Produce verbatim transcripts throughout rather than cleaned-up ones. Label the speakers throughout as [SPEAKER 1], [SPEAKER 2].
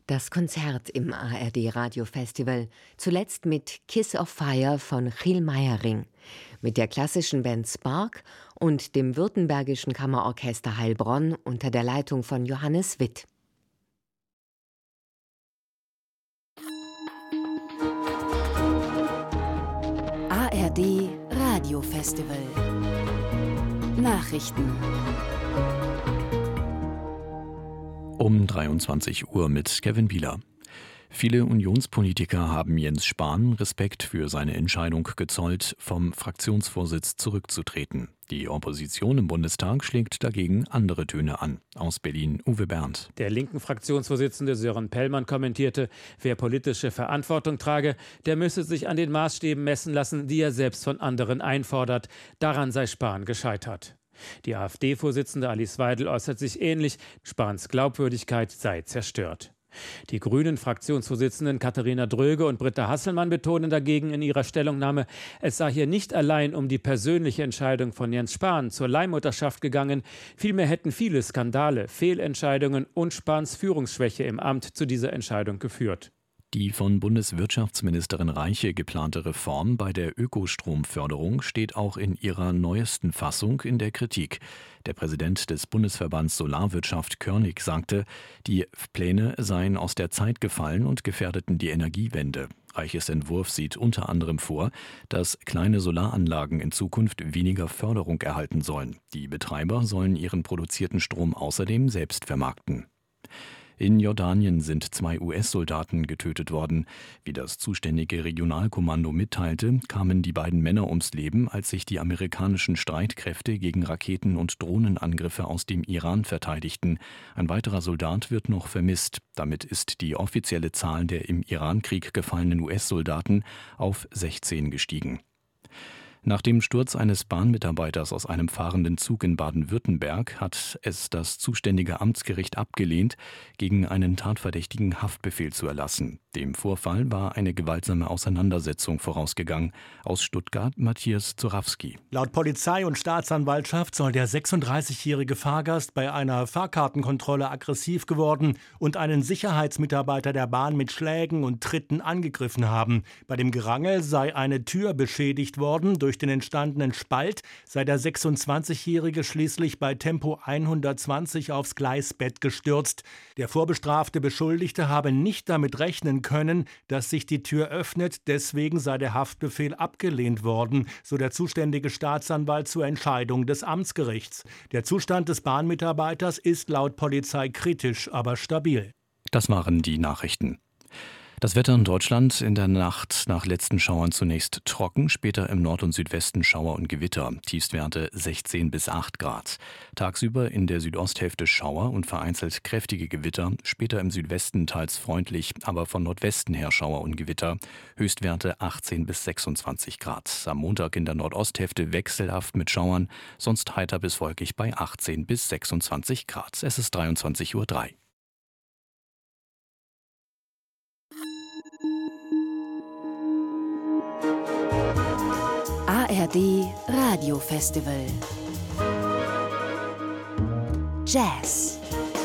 [SPEAKER 1] Das Konzert im A R D Radiofestival, zuletzt mit Kiss of Fire von Giel Meyering, mit der klassischen Band Spark und dem württembergischen Kammerorchester Heilbronn unter der Leitung von Johannes Witt.
[SPEAKER 2] A R D Radiofestival Nachrichten
[SPEAKER 3] Um dreiundzwanzig Uhr mit Kevin Bieler. Viele Unionspolitiker haben Jens Spahn Respekt für seine Entscheidung gezollt, vom Fraktionsvorsitz zurückzutreten. Die Opposition im Bundestag schlägt dagegen andere Töne an. Aus Berlin Uwe Berndt.
[SPEAKER 4] Der linken Fraktionsvorsitzende Sören Pellmann kommentierte, wer politische Verantwortung trage, der müsse sich an den Maßstäben messen lassen, die er selbst von anderen einfordert. Daran sei Spahn gescheitert. Die AfD-Vorsitzende Alice Weidel äußert sich ähnlich, Spahns Glaubwürdigkeit sei zerstört. Die Grünen-Fraktionsvorsitzenden Katharina Dröge und Britta Hasselmann betonen dagegen in ihrer Stellungnahme, es sei hier nicht allein um die persönliche Entscheidung von Jens Spahn zur Leihmutterschaft gegangen, vielmehr hätten viele Skandale, Fehlentscheidungen und Spahns Führungsschwäche im Amt zu dieser Entscheidung geführt.
[SPEAKER 3] Die von Bundeswirtschaftsministerin Reiche geplante Reform bei der Ökostromförderung steht auch in ihrer neuesten Fassung in der Kritik. Der Präsident des Bundesverbands Solarwirtschaft Körnig sagte, die Pläne seien aus der Zeit gefallen und gefährdeten die Energiewende. Reiches Entwurf sieht unter anderem vor, dass kleine Solaranlagen in Zukunft weniger Förderung erhalten sollen. Die Betreiber sollen ihren produzierten Strom außerdem selbst vermarkten. In Jordanien sind zwei U S-Soldaten getötet worden. Wie das zuständige Regionalkommando mitteilte, kamen die beiden Männer ums Leben, als sich die amerikanischen Streitkräfte gegen Raketen- und Drohnenangriffe aus dem Iran verteidigten. Ein weiterer Soldat wird noch vermisst. Damit ist die offizielle Zahl der im Irankrieg gefallenen U S-Soldaten auf sechzehn gestiegen. Nach dem Sturz eines Bahnmitarbeiters aus einem fahrenden Zug in Baden-Württemberg hat es das zuständige Amtsgericht abgelehnt, gegen einen Tatverdächtigen Haftbefehl zu erlassen. Dem Vorfall war eine gewaltsame Auseinandersetzung vorausgegangen. Aus Stuttgart Matthias Zorawski.
[SPEAKER 5] Laut Polizei und Staatsanwaltschaft soll der sechsunddreißigjährige Fahrgast bei einer Fahrkartenkontrolle aggressiv geworden und einen Sicherheitsmitarbeiter der Bahn mit Schlägen und Tritten angegriffen haben. Bei dem Gerangel sei eine Tür beschädigt worden. Durch den entstandenen Spalt sei der sechsundzwanzigjährige schließlich bei Tempo hundertzwanzig aufs Gleisbett gestürzt. Der vorbestrafte Beschuldigte habe nicht damit rechnen können, dass sich die Tür öffnet. Deswegen sei der Haftbefehl abgelehnt worden, so der zuständige Staatsanwalt zur Entscheidung des Amtsgerichts. Der Zustand des Bahnmitarbeiters ist laut Polizei kritisch, aber stabil.
[SPEAKER 3] Das waren die Nachrichten. Das Wetter in Deutschland: in der Nacht nach letzten Schauern zunächst trocken, später im Nord- und Südwesten Schauer und Gewitter. Tiefstwerte sechzehn bis acht Grad. Tagsüber in der Südosthälfte Schauer und vereinzelt kräftige Gewitter, später im Südwesten teils freundlich, aber von Nordwesten her Schauer und Gewitter. Höchstwerte achtzehn bis sechsundzwanzig Grad. Am Montag in der Nordosthälfte wechselhaft mit Schauern, sonst heiter bis wolkig bei achtzehn bis sechsundzwanzig Grad. Es ist dreiundzwanzig Uhr drei.
[SPEAKER 2] A R D Radiofestival Jazz.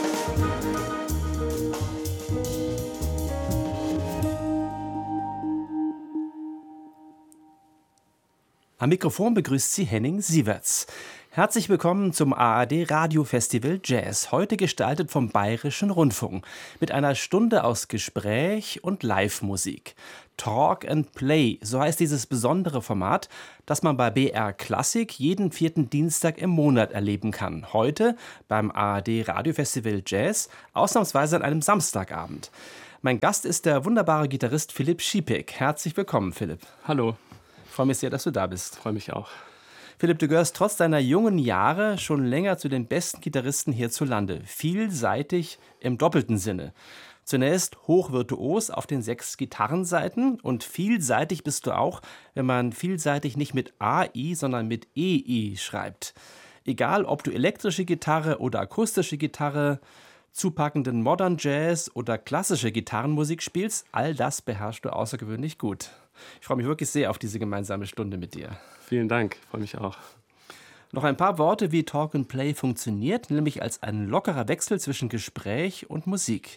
[SPEAKER 6] Am Mikrofon begrüßt Sie Henning Sieverts. Herzlich willkommen zum A R D Radiofestival Jazz, heute gestaltet vom Bayerischen Rundfunk, mit einer Stunde aus Gespräch und Live-Musik. Talk and Play, so heißt dieses besondere Format, das man bei B R Klassik jeden vierten Dienstag im Monat erleben kann. Heute beim A R D Radiofestival Jazz, ausnahmsweise an einem Samstagabend. Mein Gast ist der wunderbare Gitarrist Philipp Schipek. Herzlich willkommen, Philipp.
[SPEAKER 7] Hallo.
[SPEAKER 6] Ich freue mich sehr, dass du da bist.
[SPEAKER 7] Freue mich auch.
[SPEAKER 6] Philipp, du gehörst trotz deiner jungen Jahre schon länger zu den besten Gitarristen hierzulande. Vielseitig im doppelten Sinne. Zunächst hochvirtuos auf den sechs Gitarrenseiten und vielseitig bist du auch, wenn man vielseitig nicht mit A I, sondern mit E I schreibt. Egal, ob du elektrische Gitarre oder akustische Gitarre, zupackenden Modern Jazz oder klassische Gitarrenmusik spielst, all das beherrschst du außergewöhnlich gut. Ich freue mich wirklich sehr auf diese gemeinsame Stunde mit dir.
[SPEAKER 7] Vielen Dank, freue mich auch.
[SPEAKER 6] Noch ein paar Worte, wie Talk and Play funktioniert, nämlich als ein lockerer Wechsel zwischen Gespräch und Musik.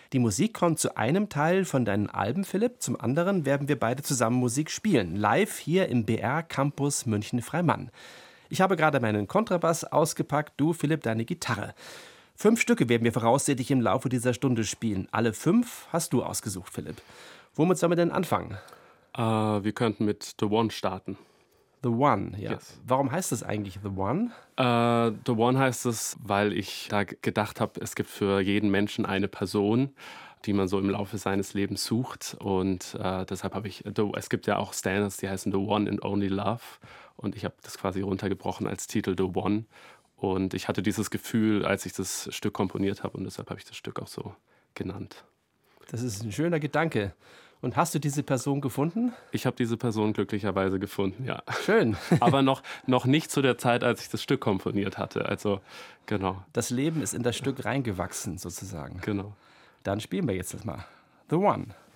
[SPEAKER 6] Die Musik kommt zu einem Teil von deinen Alben, Philipp, zum anderen werden wir beide zusammen Musik spielen, live hier im B R Campus München-Freimann. Ich habe gerade meinen Kontrabass ausgepackt, du, Philipp, deine Gitarre. Fünf Stücke werden wir voraussichtlich im Laufe dieser Stunde spielen. Alle fünf hast du ausgesucht, Philipp. Womit sollen wir denn anfangen?
[SPEAKER 7] Uh, wir könnten mit The One starten.
[SPEAKER 6] The One, ja.
[SPEAKER 7] Yes.
[SPEAKER 6] Warum heißt das eigentlich The One?
[SPEAKER 7] Uh, The One heißt es, weil ich da gedacht habe, es gibt für jeden Menschen eine Person, die man so im Laufe seines Lebens sucht. Und uh, deshalb habe ich, the, es gibt ja auch Standards, die heißen The One and Only Love. Und ich habe das quasi runtergebrochen als Titel The One. Und ich hatte dieses Gefühl, als ich das Stück komponiert habe. Und deshalb habe ich das Stück auch so genannt.
[SPEAKER 6] Das ist ein schöner Gedanke. Und hast du diese Person gefunden?
[SPEAKER 7] Ich habe diese Person glücklicherweise gefunden, ja.
[SPEAKER 6] Schön.
[SPEAKER 7] Aber noch, noch nicht zu der Zeit, als ich das Stück komponiert hatte. Also, genau.
[SPEAKER 6] Das Leben ist in das Stück reingewachsen, sozusagen.
[SPEAKER 7] Genau.
[SPEAKER 6] Dann spielen wir jetzt das mal. The One.